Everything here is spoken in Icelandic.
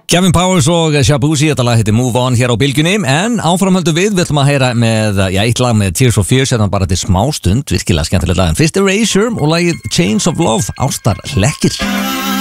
Kevin Powers og Shabuzi, þetta lag heitir Move On hér á Bylgjunni, en áframhöldu við ætlum að heyra með, eitt lag með Tears for Fears en bara til smá stund, virkilega skemmtilegt lag, en fyrst Erasure og lagið Chains of Love, ástar hlekkir.